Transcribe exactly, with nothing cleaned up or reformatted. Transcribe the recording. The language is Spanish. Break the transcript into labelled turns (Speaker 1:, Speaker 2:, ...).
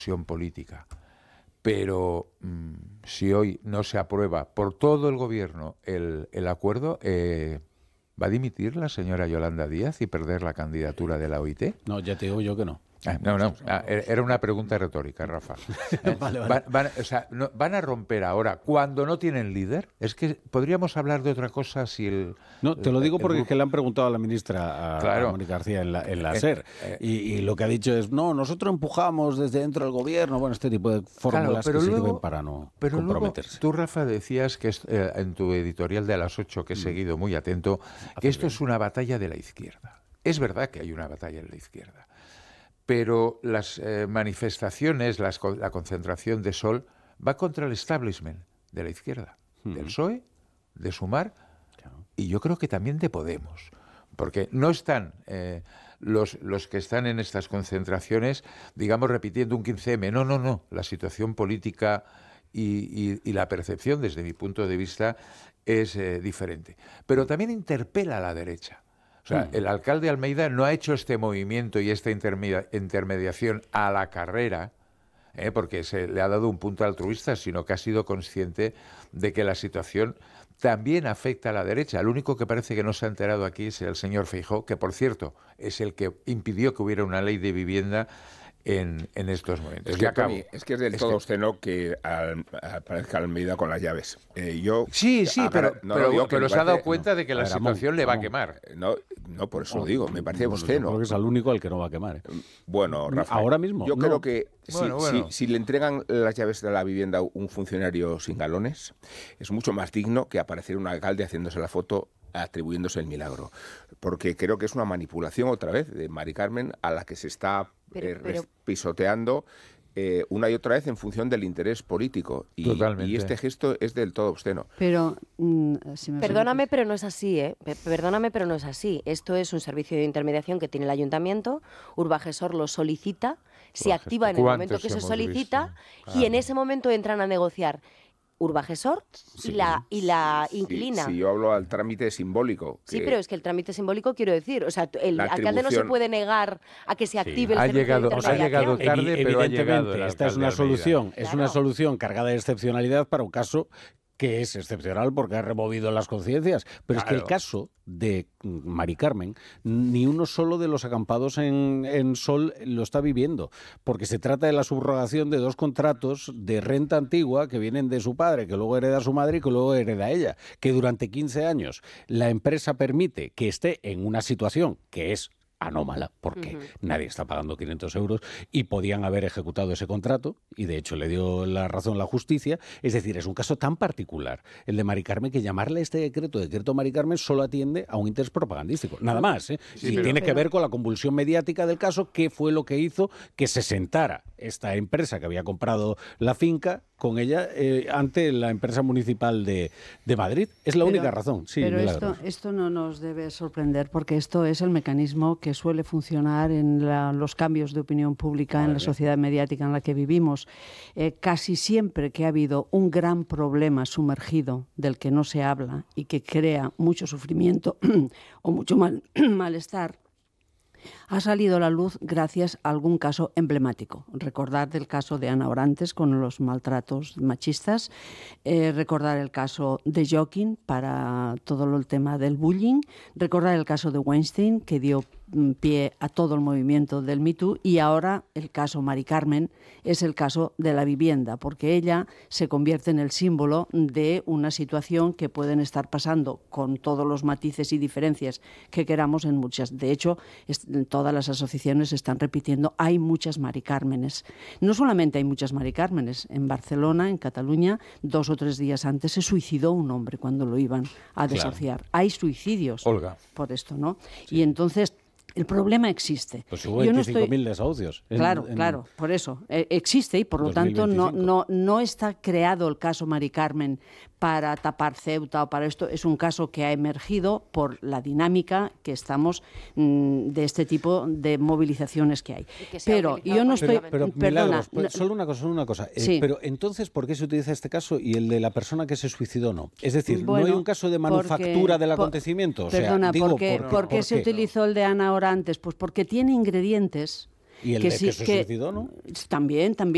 Speaker 1: política. Pero mmm, si hoy no se aprueba por todo el gobierno el, el acuerdo, eh, ¿va a dimitir la señora Yolanda Díaz y perder la candidatura de la O I T?
Speaker 2: No, ya te digo yo que no.
Speaker 1: Ah, no, no, ah, era una pregunta retórica, Rafa. ¿Eh? vale, vale. Van, van, o sea, no, ¿van a romper ahora cuando no tienen líder? Es que podríamos hablar de otra cosa si el...
Speaker 2: No, te lo digo porque grupo... es que le han preguntado a la ministra, a, claro. a Mónica García, en la, en la eh, SER, eh, y, y lo que ha dicho es, no, nosotros empujamos desde dentro del gobierno, bueno, este tipo de fórmulas claro, que luego, sirven para no
Speaker 1: pero
Speaker 2: comprometerse.
Speaker 1: Luego, tú, Rafa, decías que es, eh, en tu editorial de a las ocho, que he seguido muy atento, que esto bien. es una batalla de la izquierda. Es verdad que hay una batalla de la izquierda. Pero las eh, manifestaciones, las, la concentración de Sol va contra el establishment de la izquierda, uh-huh. del P S O E, de Sumar claro. y yo creo que también de Podemos. Porque no están eh, los, los que están en estas concentraciones, digamos, repitiendo un quince eme. No, no, no. La situación política y, y, y la percepción, desde mi punto de vista, es eh, diferente. Pero también interpela a la derecha. O sea, el alcalde Almeida no ha hecho este movimiento y esta intermedia, intermediación a la carrera, ¿eh? porque se le ha dado un punto altruista, sino que ha sido consciente de que la situación también afecta a la derecha. El único que parece que no se ha enterado aquí es el señor Feijóo, que por cierto es el que impidió que hubiera una ley de vivienda en, en estos momentos.
Speaker 3: Es que, Tony, es que es del es todo obsceno que, que al, aparezca Almeida con las llaves. Eh, yo
Speaker 1: Sí, sí, pero, no pero, digo pero se ha dado cuenta no, de que la ver, situación Ramón, le va Ramón. a quemar.
Speaker 3: No, no, por eso lo digo, me parece bueno, obsceno.
Speaker 2: Creo que es el único al que no va a quemar. ¿eh?
Speaker 3: Bueno, Rafa,
Speaker 2: ahora mismo.
Speaker 3: Yo
Speaker 2: no.
Speaker 3: creo que si,
Speaker 1: bueno, bueno.
Speaker 3: Si, si le entregan las llaves de la vivienda a un funcionario sin galones, es mucho más digno que aparecer un alcalde haciéndose la foto atribuyéndose el milagro. Porque creo que es una manipulación otra vez de Mari Carmen a la que se está Pero, eh, pero... pisoteando eh, una y otra vez en función del interés político. Y, y este gesto es del todo obsceno.
Speaker 4: Pero, mm, si me
Speaker 5: Perdóname, pero no es así, ¿eh? Perdóname, pero no es así. Esto es un servicio de intermediación que tiene el ayuntamiento. Urbagesor lo solicita, se activa en el momento que se solicita claro. y en ese momento entran a negociar Urbagesor sí, y la y la sí, inquilina.
Speaker 3: Sí, yo hablo al trámite simbólico.
Speaker 5: Sí, pero es que el trámite simbólico, quiero decir, o sea, el alcalde no se puede negar a que se active sí. el
Speaker 1: ha
Speaker 5: servicio
Speaker 1: llegado,
Speaker 5: de
Speaker 1: o sea, ha llegado tarde,
Speaker 2: Evi-
Speaker 1: pero ha llegado.
Speaker 2: Esta es una solución,
Speaker 5: claro.
Speaker 2: es una solución cargada de excepcionalidad para un caso que es excepcional porque ha removido las conciencias. Pero claro. es que el caso de Mari Carmen, ni uno solo de los acampados en, en Sol lo está viviendo, porque se trata de la subrogación de dos contratos de renta antigua que vienen de su padre, que luego hereda su madre y que luego hereda ella, que durante quince años la empresa permite que esté en una situación que es anómala, porque uh-huh. nadie está pagando quinientos euros y podían haber ejecutado ese contrato y de hecho le dio la razón la justicia. Es decir, es un caso tan particular el de Mari Carmen que llamarle este decreto, decreto Mari Carmen, solo atiende a un interés propagandístico, nada más, ¿eh? Sí, y pero, tiene pero... que ver con la convulsión mediática del caso, que fue lo que hizo que se sentara esta empresa que había comprado la finca con ella eh, ante la empresa municipal de, de Madrid. Es la pero, única razón. Sí,
Speaker 4: pero esto, esto no nos debe sorprender porque esto es el mecanismo que suele funcionar en la, los cambios de opinión pública vale. en la sociedad mediática en la que vivimos. Eh, casi siempre que ha habido un gran problema sumergido del que no se habla y que crea mucho sufrimiento o mucho mal, malestar, ha salido a la luz gracias a algún caso emblemático. Recordar el caso de Ana Orantes con los maltratos machistas, eh, recordar el caso de Joaquín para todo el tema del bullying, recordar el caso de Weinstein, que dio pie a todo el movimiento del Me Too, y ahora el caso Mari Carmen es el caso de la vivienda, porque ella se convierte en el símbolo de una situación que pueden estar pasando con todos los matices y diferencias que queramos en muchas. De hecho, es, todas las asociaciones están repitiendo, hay muchas Mari Cármenes. No solamente hay muchas Mari Cármenes, en Barcelona, en Cataluña, dos o tres días antes se suicidó un hombre cuando lo iban a desahuciar. Claro. Hay suicidios
Speaker 1: Olga.
Speaker 4: por esto, ¿no? Sí. Y entonces el problema existe.
Speaker 2: Pues hubo veinticinco mil desahucios. En,
Speaker 4: claro,
Speaker 2: en...
Speaker 4: claro, por eso. Eh, existe y por lo tanto no, no, no está creado el caso Mari Carmen para tapar Ceuta o para esto. Es un caso que ha emergido por la dinámica que estamos mmm, de este tipo de movilizaciones que hay. Que pero yo no estoy...
Speaker 2: Pero, pero perdona, Milagros, no, solo una cosa, solo una cosa.
Speaker 4: Sí.
Speaker 2: Eh, pero entonces, ¿por qué se utiliza este caso y el de la persona que se suicidó no? Es decir,
Speaker 4: bueno,
Speaker 2: ¿no hay un caso de manufactura
Speaker 4: porque,
Speaker 2: del acontecimiento? O
Speaker 4: perdona,
Speaker 2: sea, digo,
Speaker 4: ¿por qué,
Speaker 2: ¿por,
Speaker 4: ¿por qué
Speaker 2: ¿por
Speaker 4: se
Speaker 2: qué?
Speaker 4: utilizó el de Ana Orantes? Pues porque tiene ingredientes...
Speaker 2: ¿Y el
Speaker 4: que
Speaker 2: de
Speaker 4: sí,
Speaker 2: que se
Speaker 4: que
Speaker 2: suicidó, no?
Speaker 4: También, también.